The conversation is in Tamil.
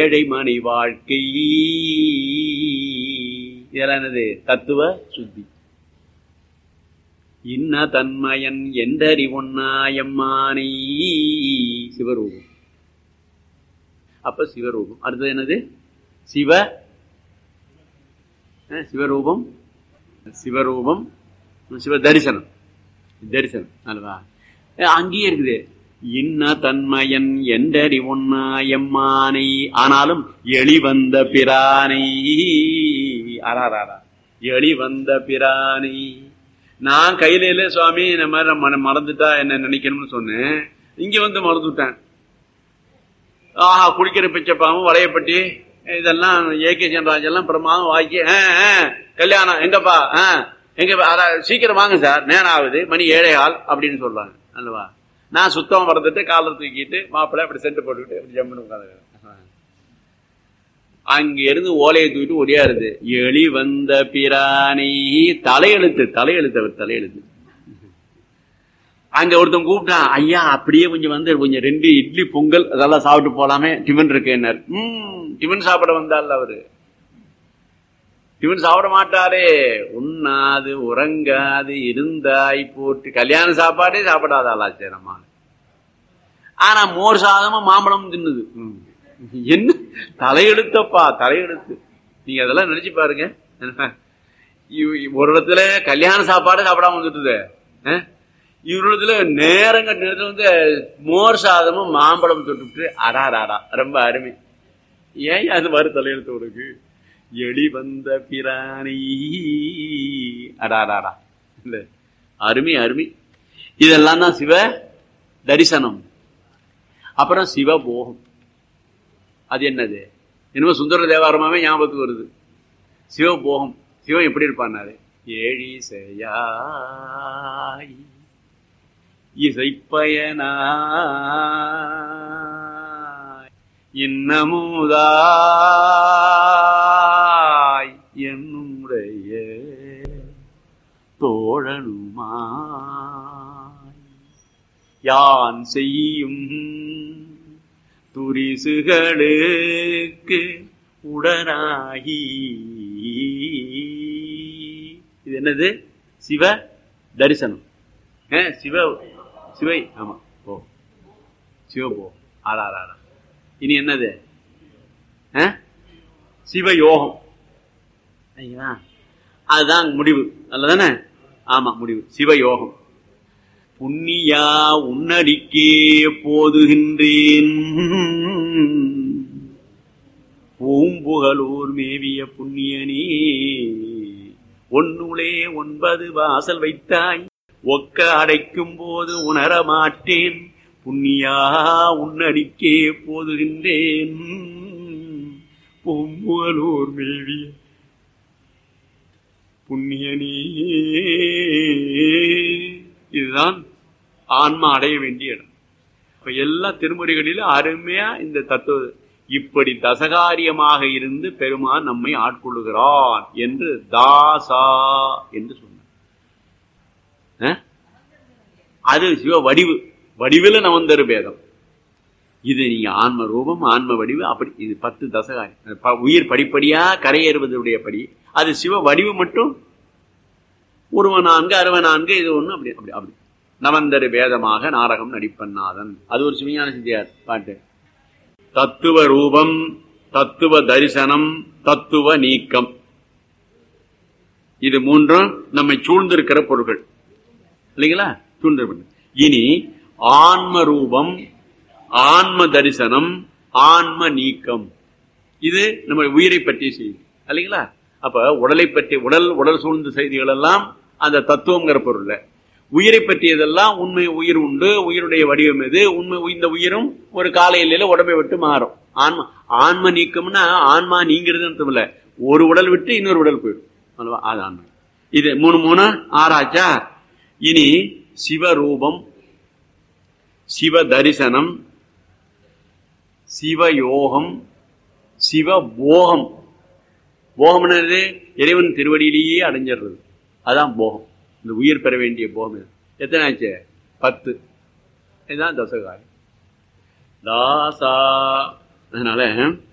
ஏழை மனை வாழ்க்கை. இதெல்லாம் என்னது? தத்துவ சுத்தி. இன்ன தன்மயன் என்றறிவொன்னாயம்மானை. சிவரூபம். அப்ப சிவரூபம். அடுத்தது என்னது? சிவரூபம், சிவரூபம், சிவ தரிசனம். தரிசனம் அல்லவா? அங்கேயே இருக்குது. இன்ன தன்மயன் என்றறிவொன்னாயம்மானை. ஆனாலும் எளிவந்த பிரானை. எளிவந்த பிரானை. நான் கையில சுவாமி இந்த மாதிரி மறந்துட்டா என்ன நினைக்கணும்னு சொன்னேன். இங்க வந்து மறந்துட்டேன். ஆஹா, குளிக்கிற பிச்சைப்பாவும் வளையப்பட்டி இதெல்லாம் ஏகே சென்ராஜெல்லாம் பிரமாதம் வாக்கி கல்யாணம் எங்கப்பா எங்க சீக்கிரம் வாங்க சார், நேரம் ஆகுது, மணி 7:15 அப்படின்னு சொல்றாங்க அல்லவா? நான் சுத்தம் மறந்துட்டு காலர் தூக்கிட்டு மாப்பிள்ளை அப்படி சென்ட் போட்டுக்கிட்டு அப்படி ஜம்முன்னு உட்காந்து அங்க இருந்து ஓலையை தூக்கிட்டு ஒடியாருது. எளி வந்த பிரானை. தலையெழுத்து அவர் தலையெழுத்து. அங்க ஒருத்தன் கூப்பிட்டான், ஐயா அப்படியே கொஞ்சம் வந்து கொஞ்சம் 2 இட்லி பொங்கல் அதெல்லாம் சாப்பிட்டு போலாமே, டிஃபன் இருக்குன்னார். டிஃபன் சாப்பிட வந்தால் அவரு டிஃபன் சாப்பிட மாட்டாரே. உண்ணாது உறங்காது இருந்தாய் போட்டு கல்யாண சாப்பாடே சாப்பிடாத ஆளாச்சேரமா. ஆனா மோர் சாதமும் மாம்பழமும் தின்னுது. என்ன தலையெழுத்தப்பா, தலையெழுத்து. நீங்க அதெல்லாம் நினைச்சு பாருங்க. ஒரு இடத்துல கல்யாண சாப்பாடு சாப்பிடாம வந்துட்டுது. இவரிடத்துல நேரங்க நேரத்துல வந்து மோர் சாதமும் மாம்பழம் தொட்டுட்டு அடாடாடா ரொம்ப அருமை. ஏன் அது மாதிரி தலையெழுத்து உனக்கு? எளி வந்த பிராணி. அடாடாடா இல்ல, அருமை அருமை. இதெல்லாம் தான் சிவ தரிசனம். அப்புறம் சிவபோகம். அது என்னது? என்னமோ சுந்தர தேவாரமாவே ஞாபகத்துக்கு வருது. சிவபோகம். சிவம் எப்படி இருப்பான்னாரு? ஏழிசையாய் இசைப்பயனாய் இன்னமுதாய் என்னுடைய தோழனுமாய் யான் செய்யும் துரிசுகளுக்கு உடனாகி. இது என்னது? சிவ தரிசனம். சிவை ஆமா போ சிவபோ. ஆடாரா. இனி என்னது? சிவயோகம். அதுதான் முடிவு அல்லதானே? ஆமா முடிவு. சிவயோகம். புண்ணியா உன்னடிக்கே போதுகின்றேன் பூம்புகலூர் மேவிய புண்ணியனே. ஒன்னுளே 9 வாசல் வைத்தாய், ஒக்க அடைக்கும் போது உணரமாட்டேன். புண்ணியா உன்னடிக்கே போதுகின்றேன் பூம்புகலூர் மேவிய புண்ணியனே. இதுதான் ஆன்மா அடைய வேண்டிய இடம். இப்ப எல்லா திருமுறைகளிலும் அருமையா இந்த தத்துவ இப்படி தசகாரியமாக இருந்து பெருமான் நம்மை ஆட்கொள்ளுகிறான் என்று தாசா என்று சொன்ன. அது சிவ வடிவு. வடிவில் நமந்தரு பேதம். இது நீங்க ஆன்ம ரூபம், ஆன்ம வடிவு, அப்படி இது 10 தசகாரியம். உயிர் படிப்படியா கரையேறுவதுடைய படி. அது சிவ வடிவு மட்டும் 1 4 இது ஒண்ணு. அப்படி அப்படி அப்படி நமந்தரு பேதமாக நாடகம் நடிப்பன்னாதன். அது ஒரு சிவஞான சித்தியார் பாட்டு. தத்துவ ரூபம், தத்துவ தரிசனம், தத்துவ நீக்கம். இது 3 நம்மை சூழ்ந்திருக்கிற பொருள்கள் இல்லைங்களா? சூழ்ந்திருப்பது. இனி ஆன்ம ரூபம், ஆன்ம தரிசனம், ஆன்ம நீக்கம். இது நம்ம உயிரை பற்றிய செய்தி இல்லைங்களா? அப்ப உடலை பற்றி உடல் சூழ்ந்த செய்திகள் எல்லாம் அந்த தத்துவங்கிற பொருள். உயிரை பற்றியதெல்லாம் உண்மை. உயிர் உண்டு, உயிருடைய வடிவம் எது, உண்மை. இந்த உயிரும் ஒரு காலையில உடம்பை விட்டு மாறும். ஆன்ம நீக்கம்னா ஆன்மா நீங்கிறது இல்ல, ஒரு உடல் விட்டு இன்னொரு உடல் போயிடும். அது ஆன்மா. இது 3 ஆறாச்சா? இனி சிவரூபம், சிவ தரிசனம், சிவயோகம், சிவபோகம். போகம் என்னது? இறைவன் திருவடியிலேயே அடைஞ்சிடுறது. அதான் போகம். இந்த உயிர் பெற வேண்டிய போகம். எத்தனை ஆச்சு? 10. இதுதான் தசகாரி தாசா. அதனால